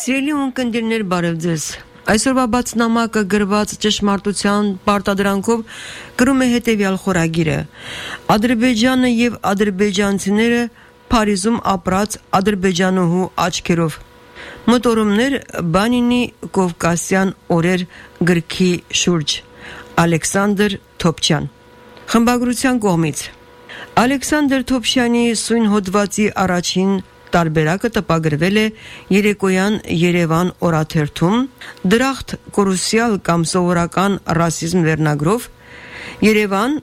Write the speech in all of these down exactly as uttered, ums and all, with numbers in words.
Սիրելի ունկնդիրներ, բարև ձեզ։ Այսօրվա բաց նամակը գրված ճշմարտության պարտադրանքով գրում է հետևյալ խորագիրը. Ադրբեջանը եւ ադրբեջանցիները Փարիզում ապրած ադրբեջանուհու աչքերով։ Մտորումներ Բանինի Կովկասյան օրեր գրքի շուրջ։ Ալեքսանդր Թոփչյան։ Խմբագրության կողմից։ Ալեքսանդր Թոփչյանի սույն հոդվածի առաջին տարբերակը տպագրվել է երեկոյան Երևան օրաթերթում դրախտ կորուսիալ կամ սովորական ռասիզմ վերնագրով Երևան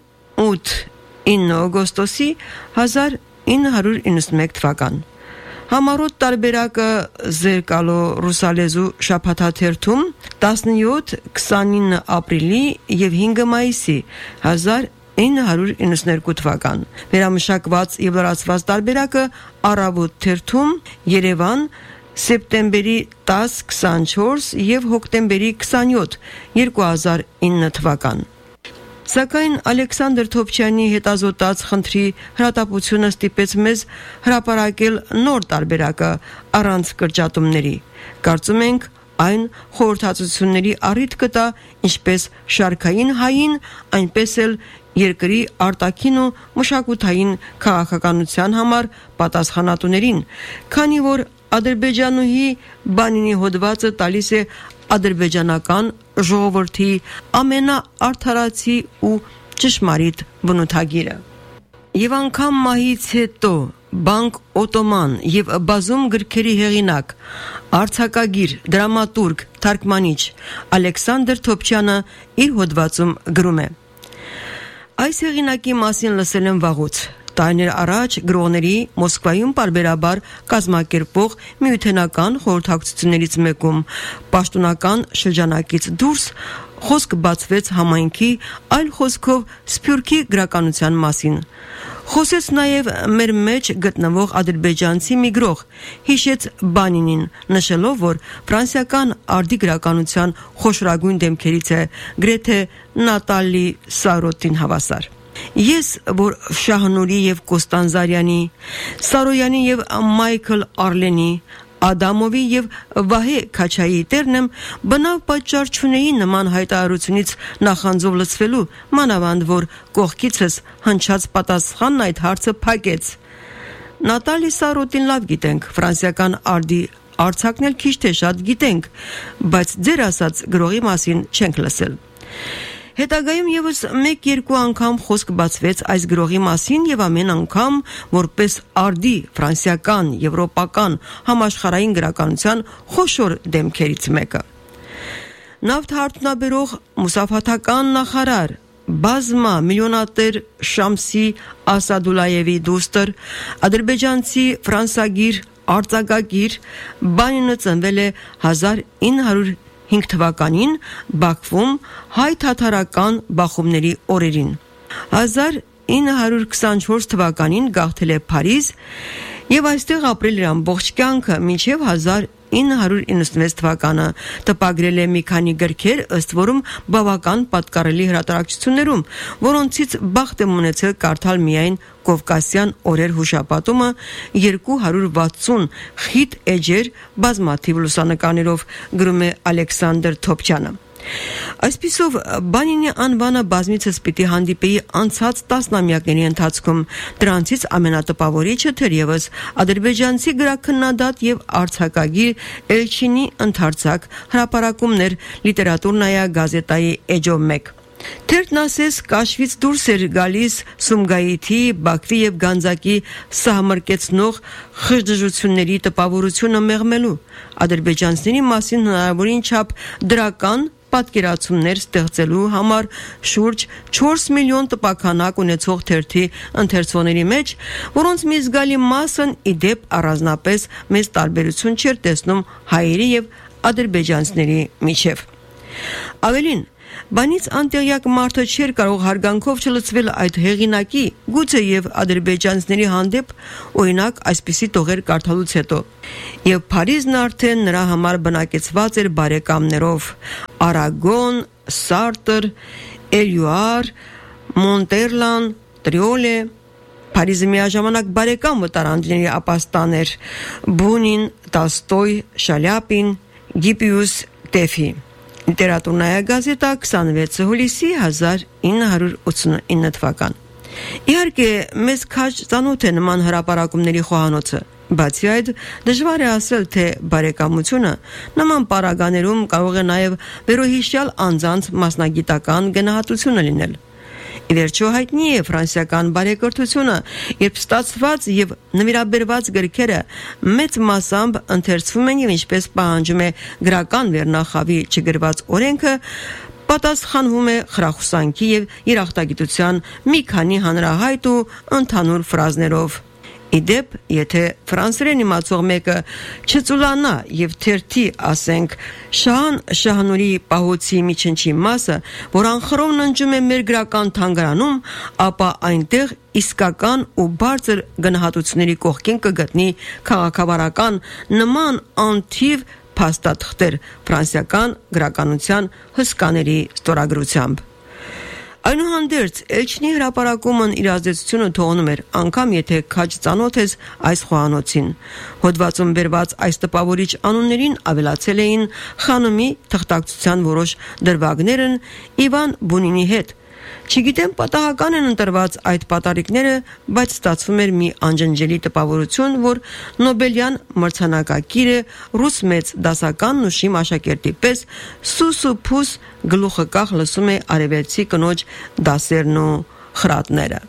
ութ-ինը օգոստոսի հազար ինը հարյուր իննսունմեկ թվական։ Համառոտ տարբերակը Զերկալո ռուսալեզու շաբաթաթերթում տասնյոթ-քսանինը ապրիլի եւ հինգը մայիսի հազար ինը հարյուր իննսուններկու թվական։ Վերամշակված եւ լրացված տարբերակը Առավոտ թերթում Երևան սեպտեմբերի տասը քսանչորս եւ հոկտեմբերի քսանյոթ երկու հազար ինը թվական։ Սակայն Ալեքսանդր Թոփչյանի հետազոտած խնդրի հրատապությունը ստիպեց մեզ հրապարակել նոր տարբերակը առանց կրճատումների։ Կարծում ենք այն խորհրդածությունների առիթ կտա ինչպես շարքային հային, այնպես էլ երկրի արտաքին ու մշակութային քաղաքականության համար պատասխանատուներին, քանի որ ադրբեջանուհի Բանինի հոդվածը տալիս է ադրբեջանական ժողովրդի ամենաարդարացի ու ճշմարիտ բնութագիրը։ Եվ անգամ մահից հետո Բանկ Օտոման եւ բազում գրքերի հեղինակ, արձակագիր, դրամատուրգ, թարգմանիչ Ալեքսանդր Թոփչյանը իր հոդվածում գրում է. Այս հեղինակի մասին լսել եմ վաղուց։ Տարիներ առաջ գրողների Մոսկվայում պարբերաբար կազմակերպող միութենական խորհրդակցություններից մեկում պաշտոնական շրջանակից դուրս խոսք բացվեց համայնքի, այլ խոսքով Սփյուռքի գրականության մասին։ Խոսեց նաև մեր մեջ գտնվող ադրբեջանցի մի գրող, հիշեց Բանինին, նշելով, որ ֆրանսիական արդի գրականության խոշորագույն դեմքերից է, գրեթե Նատալի Սարոտին հավասար։ Ես, որ Շահնուրի եւ Կոստանզարյանի, Սարոյանի եւ Մայքլ Արլենի, Ադամովի եւ Վահե Քաչայի տերն եմ, բնավ պատճառ չունեի նման հայտարարությունից նախանձով լցվելու, մանավանդ որ կողքիցս հնչած պատասխանն այդ հարցը փակեց։ Նատալի Սարոտին լավ գիտենք, ֆրանսիական արդի արձակն էլ քիչ թե շատ գիտենք, բայց ձեր ասած գրողի մասին չենք լսել։ Հետագայում եւս մեկ-երկու անգամ խոսք բացվեց այս գրողի մասին եւ ամեն անգամ որպես արդի ֆրանսիական, եվրոպական, համաշխարհային գրականության խոշոր դեմքերից մեկը։ Նավթ հարթնաբերող մուսաֆաթական նախարար Բազմա միլիոնատեր Շամսի Ասադուլայևի դուստր, ադրբեջանցի ֆրանսագիր, արձակագիր Բանինը ծնվել է հազար ինը հարյուր հինգ թվականին Բաքվում հայ-թաթարական բախումների օրերին։ հազար ինը հարյուր քսանչորս թվականին գաղթել է Փարիզ եւ այստեղ ապրել իր ամբողջ կյանքը մինչեւ հազար ինը հարյուր իննսունվեց թվականը, տպագրել է մի քանի գրքեր, ըստ որում բավական պատկառելի հրատարակչություններում, որոնցից բախտ եմ ունեցել կարդալ միայն Կովկասյան օրեր հուշապատումը երկու հարյուր վաթսուն խիտ էջեր բազմաթիվ լուսանկարներով, գրում է Ալեքսանդր Թոփչյանը։ Այսպիսով Բանինի անվանը բազմիցս պիտի հանդիպեի անցած տասնամյակների ընթացքում, դրանցից ամենատպավորիչը թերևս ադրբեջանցի գրաքննադատ եւ արձակագիր Էլչինի ընդարձակ հրապարակումներ Լիտերատուրնայա գազետայի էջով մեկ։ Թերթն ասես կաշվից դուրս էր գալիս Սումգայիթի, Բաքվի եւ Գանձակի սահմռկեցնող խժդժությունների տպավորությունը մեղմելու, ադրբեջանցիների մասին հնարավորին չափ դրական պատկերացումներ ստեղծելու համար շուրջ չորս միլիոն տպաքանակ ունեցող թերթի ընթերցողների մեջ, որոնց մի զգալի մասն ի դեպ առանձնապես մեծ տարբերություն չէր տեսնում հայերի եւ ադրբեջանցիների միջև։ Ավելին, բանից անտեղյակ մարդը չէր կարող հարգանքով չլցվել այդ հեղինակի, գուցե եւ ադրբեջանցիների հանդեպ, օրինակ այսպիսի տողեր կարդալուց հետո։ Եվ Փարիզն արդեն նրա համար բնակեցված էր բարեկամներով՝ Արագոն, Սարտր, Էլյուար, Մոնտերլան, Տրիոլե, Փարիզը միաժամանակ բարեկամ վտարանդների ապաստան էր՝ Բունին, Տոլստոյ, Շալյապին, Գիպիուս, Տեֆի։ Լիտերատուրնայա գազետա քսանվեց հուլիսի հազար ինը հարյուր ութսունինը թվական։ Իհարկե, մեզ քաջ ծանոթ է նման հրապարակումների խոհանոցը, բացի այդ, դժվար է ասել, թե բարեկամությունը նման պարագաներում կարող է նաև վերոհիշյալ անձանց մասնագիտական գնահատությունը լինել։ Ի վերջո հայտնի է ֆրանսիական բարեկրթությունը, երբ ստացված եւ նվիրաբերված գրքերը մեծ մասամբ ընթերցվում են եւ ինչպես պահանջում է գրական վերնախավի չգրված օրենքը, պատասխանվում է խրախուսանքի եւ երախտագիտության մի քանի հանրահայտ ու ընդհանուր ֆրազներով։ Իդեպ, եթե ֆրանսերեն իմացող մեկը չծուլանա եւ թերթի, ասենք, Շահան Շահնուրի պահոցի միջնչի մասը, որ անխռով ննջում է մեր գրական թանգարանում, ապա այնտեղ իսկական ու բարձր գնահատությունների կողքին կգտնի քաղաքավարական նման անթիվ փաստաթղթեր ֆրանսիական գրականության հսկաների ստորագրությամբ։ Այնուհանդերձ Էլչինի հրապարակումն իր ազդեցությունը թողնում էր, անգամ եթե քաջ ծանոթ ես այս խոհանոցին։ Հոդվածում բերված այս տպավորիչ անուններին ավելացել էին խանումի թղթակցության որոշ դրվագներն Իվան Բունինի հետ։ Չգիտեմ պատահական են ընտրված այդ պատարիկները, բայց ստացվում էր մի անջնջելի տպավորություն, որ Նոբելյան մրցանակակիրը ռուս մեծ դասական նուշի աշակերտի պես սուս ու փուս գլուխը կախ լսում է արևելցի կնոջ դասերն ու խրատները։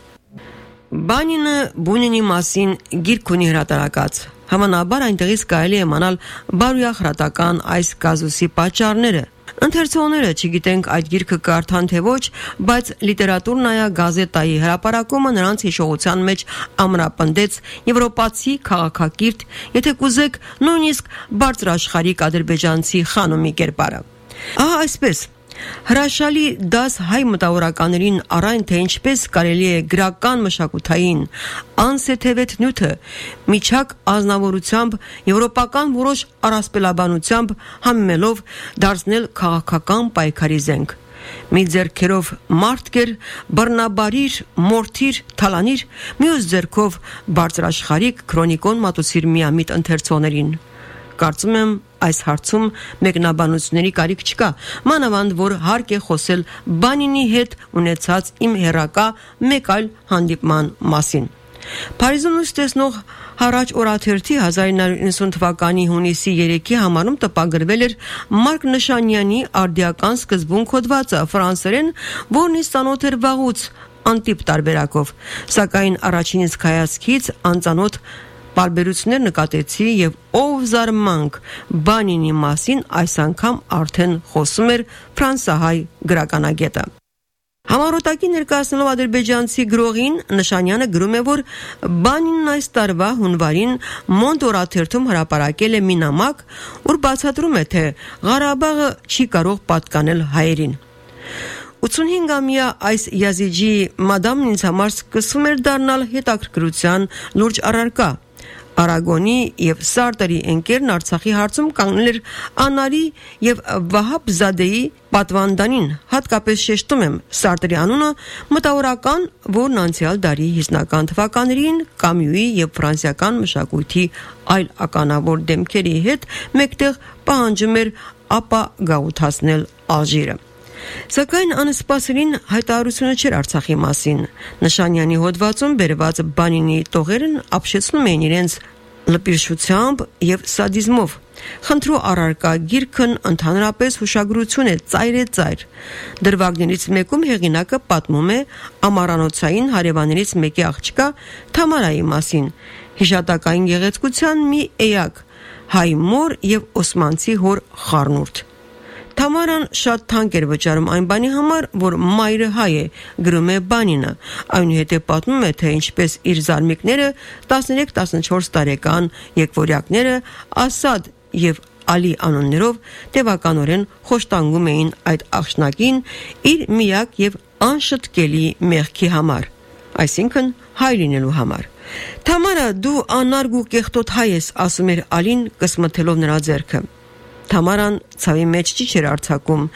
Բանինը Բունինի մասին գիրք ունի հրատարակած։ Համանաբար այնտեղից կարելի է իմանալ բարոյախրատական այս կազուսի պատճառները։ Ընթերցողները չգիտենք այդ գիրքը կարդան թե ոչ, բայց լիտերատուրնայա գազետայի հրապարակումը նրանց հիշողության մեջ ամրապնդեց եվրոպացի քաղաքակիրթ, եթե կուզեք, նույնիսկ բարձրաշխարհիկ ադրբեջանցի խանումի կերպարը։ Ահա այսպես հրաշալի դաս հայ մտավորականներին առայն թե ինչպես կարելի է գրական մշակութային անսեթևետ նյութը միջակ ազնվորությամբ եվրոպական որոշ առասպելաբանությամբ համեմելով դարձնել քաղաքական պայքարի զենք։ Մի ձեռքերով մարդկեր, բռնաբարիր, մորթիր, թալանիր, մյուս ձեռքով բարձրաշխարհիկ քրոնիկոն մատուցիր միամիտ ընթերցողներին։ Կարծում եմ այս հարցում մեկնաբանությունների կարիք չկա, մանավանդ որ հարկ է խոսել Բանինի հետ ունեցած իմ հերակա մեկ այլ հանդիպման մասին։ Փարիզում ուս տեսնող Հարաճ օրաթերթի հազար ինը հարյուր իննսուն թվականի հունիսի երեքի համարում տպագրվել էր Մարկ Նշանյանի արդիական սկզբունք հոդվածը ֆրանսերեն, որն ինձ ծանոթ էր վաղուց անտիպ տարբերակով, սակայն առաջին իսկ հայացքից անծանոթ բարբերություններ նկատեցի եւ ով զարմանք Բանինի մասին այս անգամ արդեն խոսում էր ֆրանսահայ գրականագետը։ Համառոտակի ներկայացնելով ադրբեջանցի գրողին Նշանյանը գրում է, որ Բանինն այս տարվա հունվարին Մոնդ օրաթերթում հրապարակել է մի նամակ, ուր բացատրում է, թե Ղարաբաղը չի կարող պատկանել հայերին։ ութսունհինգամյա այս Յազիջի մադամն ինձ համար սկսում էր դառնալ հետաքրքրության լուրջ առարկա։ Արագոնի եւ Սարտերի ընկերն Արցախի հարցում կանգնել էր Անարի եւ Վահաբ Զադեի պատվանդանին, հատկապես շեշտում եմ Սարտերի անունը մտավորական, որն անցյալ դարի հիսնական թվականներին Կամյուի եւ ֆրանսիական մշակույթի այլ ականավոր դեմքերի հետ մեկտեղ պահանջում էր ապա գաղութացնել Ալժիրը։ Սակայն անսպասելին հայտարարությունը չէր Արցախի մասին։ Նշանյանի հոդվածում բերված Բանինի տողերն ապշեցնում էին իրենց լպիրշությամբ եւ սադիզմով։ Խնդրու առարկա գիրքն ընդհանրապես հուշագրություն է ծայր է ծայր։ Դրվագներից մեկում հեղինակը պատմում է ամառանոցային հարևաններից մեկի աղջկա Թամարայի մասին, հիշատակային գեղեցկության մի էակ, հայ մոր եւ օսմանցի հոր խառնուրդ։ Թամարան շատ թանկ էր վճարում այն բանի համար, որ մայրը հայ է, գրում է Բանինը, այնուհետև պատմում է, թե ինչպես իր զարմիկները տասներեք տասնչորս տարեկան եկվորյակները Ասադ եւ Ալի անուններով տևականորեն խոշտանգում էին այդ աղջնակին իր միակ եւ անշտկելի մեղքի համար, այսինքն հայ լինելու համար։ Թամարա, դու անարգ ու կեղտոտ հայ ես, ասում էր Ալին կսմթելով նրա ձեռքը։ Թամարան ցավի մեջ ճիչ էր արձակում